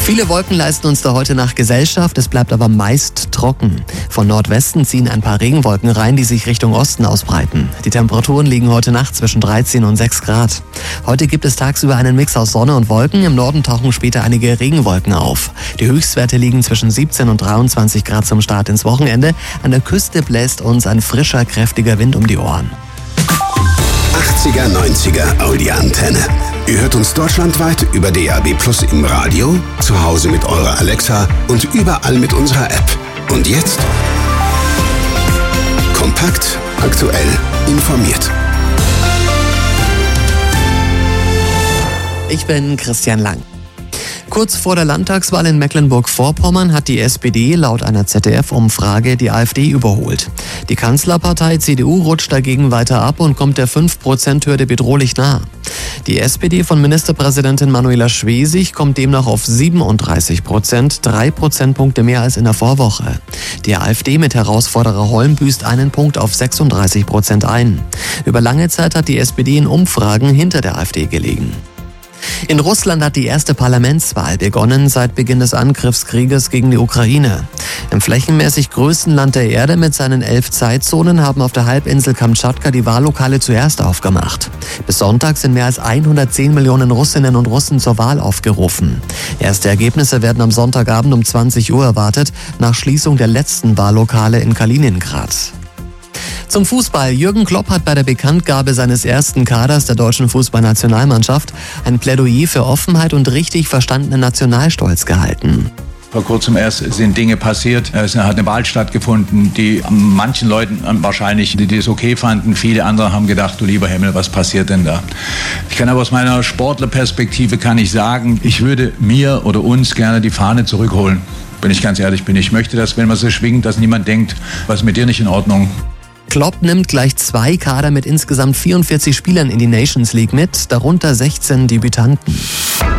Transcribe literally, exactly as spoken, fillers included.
Viele Wolken leisten uns da heute Nacht Gesellschaft, es bleibt aber meist trocken. Von Nordwesten ziehen ein paar Regenwolken rein, die sich Richtung Osten ausbreiten. Die Temperaturen liegen heute Nacht zwischen dreizehn und sechs Grad. Heute gibt es tagsüber einen Mix aus Sonne und Wolken, im Norden tauchen später einige Regenwolken auf. Die Höchstwerte liegen zwischen siebzehn und dreiundzwanzig Grad zum Start ins Wochenende. An der Küste bläst uns ein frischer, kräftiger Wind um die Ohren. achtziger, neunziger Audi-Antenne. Ihr hört uns deutschlandweit über D A B Plus im Radio, zu Hause mit eurer Alexa und überall mit unserer App. Und jetzt kompakt, aktuell, informiert. Ich bin Christian Lang. Kurz vor der Landtagswahl in Mecklenburg-Vorpommern hat die S P D laut einer Z D F-Umfrage die AfD überholt. Die Kanzlerpartei C D U rutscht dagegen weiter ab und kommt der fünf Prozent Hürde bedrohlich nah. Die S P D von Ministerpräsidentin Manuela Schwesig kommt demnach auf siebenunddreißig Prozent, drei Prozentpunkte mehr als in der Vorwoche. Die AfD mit Herausforderer Holm büßt einen Punkt auf sechsunddreißig Prozent ein. Über lange Zeit hat die S P D in Umfragen hinter der AfD gelegen. In Russland hat die erste Parlamentswahl begonnen seit Beginn des Angriffskrieges gegen die Ukraine. Im flächenmäßig größten Land der Erde mit seinen elf Zeitzonen haben auf der Halbinsel Kamtschatka die Wahllokale zuerst aufgemacht. Bis Sonntag sind mehr als hundertzehn Millionen Russinnen und Russen zur Wahl aufgerufen. Erste Ergebnisse werden am Sonntagabend um zwanzig Uhr erwartet, nach Schließung der letzten Wahllokale in Kaliningrad. Zum Fußball. Jürgen Klopp hat bei der Bekanntgabe seines ersten Kaders der deutschen Fußballnationalmannschaft ein Plädoyer für Offenheit und richtig verstandenen Nationalstolz gehalten. Vor kurzem erst sind Dinge passiert. Es hat eine Wahl stattgefunden, die manchen Leuten wahrscheinlich, die das okay fanden, viele andere haben gedacht, du lieber Himmel, was passiert denn da? Ich kann aber aus meiner Sportlerperspektive kann ich sagen, ich würde mir oder uns gerne die Fahne zurückholen, wenn ich ganz ehrlich bin. Ich möchte, dass, wenn man so schwingt, dass niemand denkt, was ist mit dir nicht in Ordnung? Klopp nimmt gleich zwei Kader mit insgesamt vierundvierzig Spielern in die Nations League mit, darunter sechzehn Debütanten.